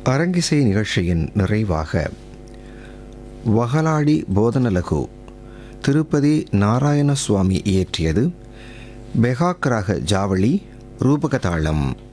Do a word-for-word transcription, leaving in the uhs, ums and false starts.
அரங்கிசை நிகழ்ச்சியின் நிறைவாக வகலாடி போதனலகு திருப்பதி நாராயண சுவாமி இயற்றியது பெகாக் ராக ஜாவளி ரூபகதாளம்.